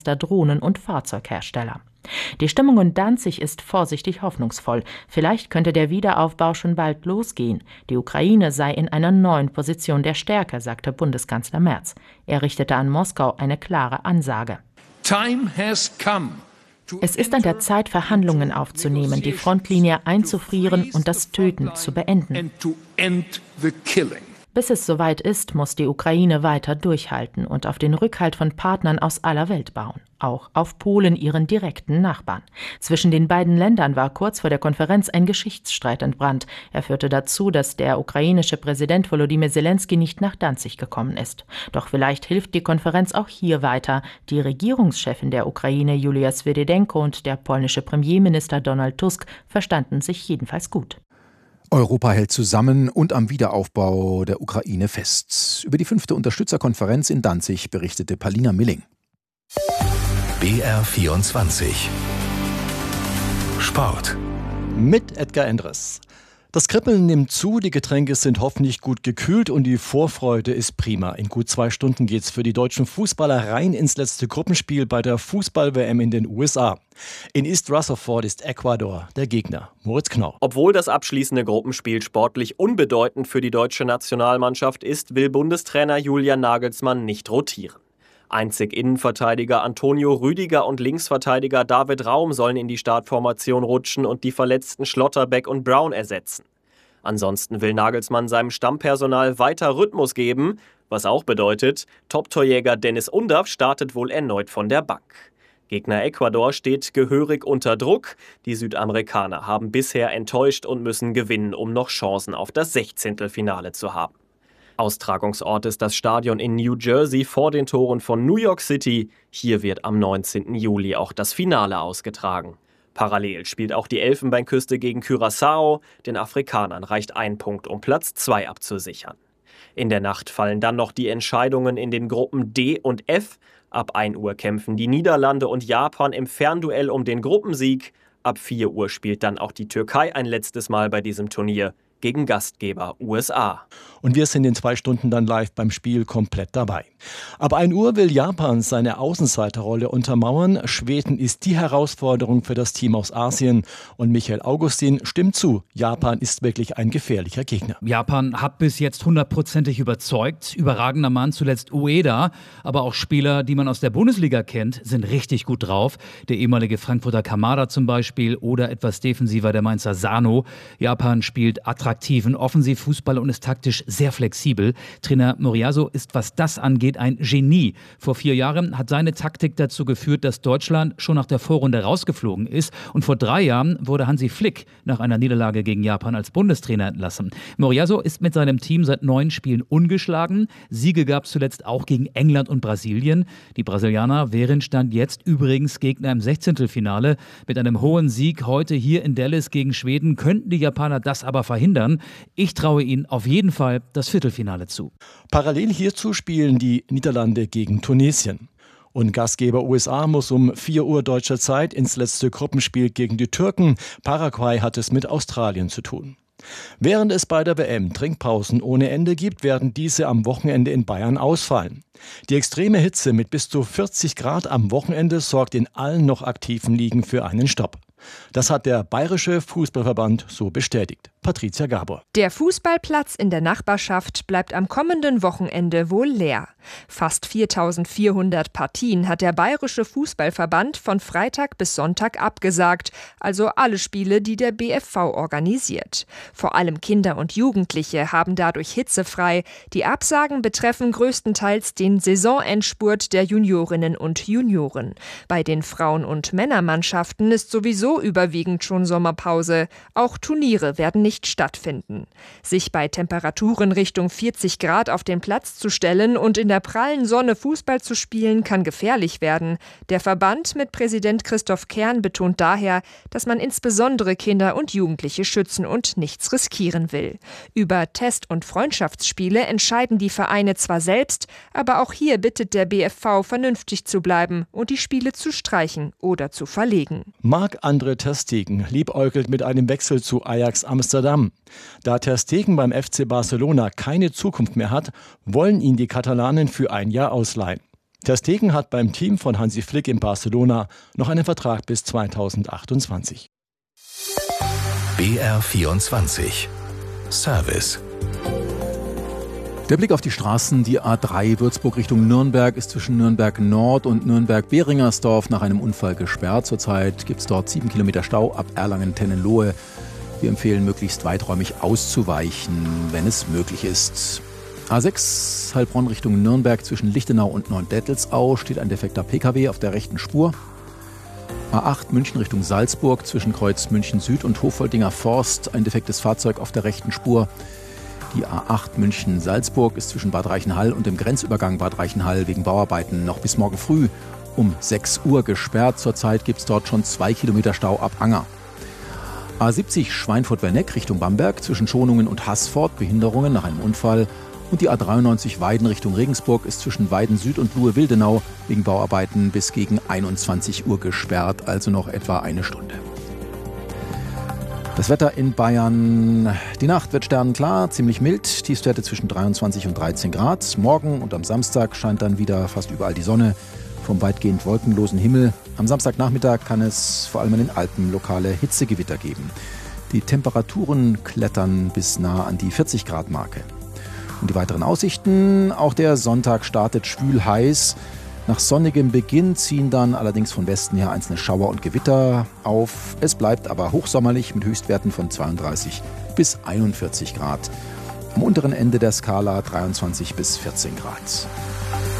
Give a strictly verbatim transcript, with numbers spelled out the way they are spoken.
der Drohnen- und Fahrzeughersteller. Die Stimmung in Danzig ist vorsichtig hoffnungsvoll. Vielleicht könnte der Wiederaufbau schon bald losgehen. Die Ukraine sei in einer neuen Position der Stärke, sagte Bundeskanzler Merz. Er richtete an Moskau eine klare Ansage. Time has come. Es ist an der Zeit, Verhandlungen aufzunehmen, die Frontlinie einzufrieren und das Töten zu beenden. Bis es soweit ist, muss die Ukraine weiter durchhalten und auf den Rückhalt von Partnern aus aller Welt bauen. Auch auf Polen, ihren direkten Nachbarn. Zwischen den beiden Ländern war kurz vor der Konferenz ein Geschichtsstreit entbrannt. Er führte dazu, dass der ukrainische Präsident Volodymyr Zelensky nicht nach Danzig gekommen ist. Doch vielleicht hilft die Konferenz auch hier weiter. Die Regierungschefin der Ukraine, Julia Swyrydenko, und der polnische Premierminister Donald Tusk verstanden sich jedenfalls gut. Europa hält zusammen und am Wiederaufbau der Ukraine fest. Über die fünfte Unterstützerkonferenz in Danzig berichtete Palina Milling. B R vierundzwanzig Sport mit Edgar Endres. Das Kribbeln nimmt zu, die Getränke sind hoffentlich gut gekühlt und die Vorfreude ist prima. In gut zwei Stunden geht's für die deutschen Fußballer rein ins letzte Gruppenspiel bei der Fußball-W M in den U S A. In East Rutherford ist Ecuador der Gegner. Moritz Knorr. Obwohl das abschließende Gruppenspiel sportlich unbedeutend für die deutsche Nationalmannschaft ist, will Bundestrainer Julian Nagelsmann nicht rotieren. Einzig Innenverteidiger Antonio Rüdiger und Linksverteidiger David Raum sollen in die Startformation rutschen und die verletzten Schlotterbeck und Brown ersetzen. Ansonsten will Nagelsmann seinem Stammpersonal weiter Rhythmus geben, was auch bedeutet, Top-Torjäger Dennis Undaff startet wohl erneut von der Bank. Gegner Ecuador steht gehörig unter Druck. Die Südamerikaner haben bisher enttäuscht und müssen gewinnen, um noch Chancen auf das Sechzehntelfinale zu haben. Austragungsort ist das Stadion in New Jersey vor den Toren von New York City. Hier wird am neunzehnten Juli auch das Finale ausgetragen. Parallel spielt auch die Elfenbeinküste gegen Curaçao. Den Afrikanern reicht ein Punkt, um Platz zwei abzusichern. In der Nacht fallen dann noch die Entscheidungen in den Gruppen D und F. Ab ein Uhr kämpfen die Niederlande und Japan im Fernduell um den Gruppensieg. Ab vier Uhr spielt dann auch die Türkei ein letztes Mal bei diesem Turnier gegen Gastgeber U S A. Und wir sind in zwei Stunden dann live beim Spiel komplett dabei. Ab ein Uhr will Japan seine Außenseiterrolle untermauern. Schweden ist die Herausforderung für das Team aus Asien. Und Michael Augustin stimmt zu, Japan ist wirklich ein gefährlicher Gegner. Japan hat bis jetzt hundertprozentig überzeugt. Überragender Mann, zuletzt Ueda. Aber auch Spieler, die man aus der Bundesliga kennt, sind richtig gut drauf. Der ehemalige Frankfurter Kamada zum Beispiel oder etwas defensiver der Mainzer Sano. Japan spielt attraktiven Offensivfußball und ist taktisch sehr flexibel. Trainer Moriyasu ist, was das angeht, ein Genie. Vor vier Jahren hat seine Taktik dazu geführt, dass Deutschland schon nach der Vorrunde rausgeflogen ist. Und vor drei Jahren wurde Hansi Flick nach einer Niederlage gegen Japan als Bundestrainer entlassen. Moriyasu ist mit seinem Team seit neun Spielen ungeschlagen. Siege gab es zuletzt auch gegen England und Brasilien. Die Brasilianer wären Stand jetzt übrigens Gegner im Sechzehntelfinale. Mit einem hohen Sieg heute hier in Dallas gegen Schweden könnten die Japaner das aber verhindern. Ich traue ihnen auf jeden Fall das Viertelfinale zu. Parallel hierzu spielen die Niederlande gegen Tunesien. Und Gastgeber U S A muss um vier Uhr deutscher Zeit ins letzte Gruppenspiel gegen die Türken. Paraguay hat es mit Australien zu tun. Während es bei der W M Trinkpausen ohne Ende gibt, werden diese am Wochenende in Bayern ausfallen. Die extreme Hitze mit bis zu vierzig Grad am Wochenende sorgt in allen noch aktiven Ligen für einen Stopp. Das hat der Bayerische Fußballverband so bestätigt. Patricia Gabor. Der Fußballplatz in der Nachbarschaft bleibt am kommenden Wochenende wohl leer. Fast viertausendvierhundert Partien hat der Bayerische Fußballverband von Freitag bis Sonntag abgesagt, also alle Spiele, die der B F V organisiert. Vor allem Kinder und Jugendliche haben dadurch hitzefrei. Die Absagen betreffen größtenteils den Saisonendspurt der Juniorinnen und Junioren. Bei den Frauen- und Männermannschaften ist sowieso überwiegend schon Sommerpause. Auch Turniere werden nicht stattfinden. Sich bei Temperaturen Richtung vierzig Grad auf den Platz zu stellen und in der prallen Sonne Fußball zu spielen, kann gefährlich werden. Der Verband mit Präsident Christoph Kern betont daher, dass man insbesondere Kinder und Jugendliche schützen und nichts riskieren will. Über Test- und Freundschaftsspiele entscheiden die Vereine zwar selbst, aber auch hier bittet der B F V, vernünftig zu bleiben und die Spiele zu streichen oder zu verlegen. Marc-André ter Stegen liebäugelt mit einem Wechsel zu Ajax Amsterdam. Da ter Stegen beim F C Barcelona keine Zukunft mehr hat, wollen ihn die Katalanen für ein Jahr ausleihen. Ter Stegen hat beim Team von Hansi Flick in Barcelona noch einen Vertrag bis zweitausendachtundzwanzig. B R vierundzwanzig Service. Der Blick auf die Straßen, die A drei Würzburg Richtung Nürnberg ist zwischen Nürnberg Nord und Nürnberg-Beringersdorf nach einem Unfall gesperrt. Zurzeit gibt es dort sieben Kilometer Stau ab Erlangen-Tennenlohe. Wir empfehlen, möglichst weiträumig auszuweichen, wenn es möglich ist. A sechs Heilbronn Richtung Nürnberg zwischen Lichtenau und Neuendettelsau steht ein defekter Pkw auf der rechten Spur. A acht München Richtung Salzburg zwischen Kreuz München Süd und Hofoldinger Forst ein defektes Fahrzeug auf der rechten Spur. Die A acht München-Salzburg ist zwischen Bad Reichenhall und dem Grenzübergang Bad Reichenhall wegen Bauarbeiten noch bis morgen früh um sechs Uhr gesperrt. Zurzeit gibt es dort schon zwei Kilometer Stau ab Anger. A siebzig Schweinfurt-Werneck Richtung Bamberg zwischen Schonungen und Haßfort Behinderungen nach einem Unfall. Und die A dreiundneunzig Weiden Richtung Regensburg ist zwischen Weiden Süd und Luhe-Wildenau wegen Bauarbeiten bis gegen einundzwanzig Uhr gesperrt, also noch etwa eine Stunde. Das Wetter in Bayern. Die Nacht wird sternenklar, ziemlich mild, Tiefstwerte zwischen dreiundzwanzig und dreizehn Grad. Morgen und am Samstag scheint dann wieder fast überall die Sonne vom weitgehend wolkenlosen Himmel. Am Samstagnachmittag kann es vor allem in den Alpen lokale Hitzegewitter geben. Die Temperaturen klettern bis nah an die vierzig Grad Marke. Und die weiteren Aussichten, auch der Sonntag startet schwül heiß. Nach sonnigem Beginn ziehen dann allerdings von Westen her einzelne Schauer und Gewitter auf. Es bleibt aber hochsommerlich mit Höchstwerten von zweiunddreißig bis einundvierzig Grad. Am unteren Ende der Skala dreiundzwanzig bis vierzehn Grad.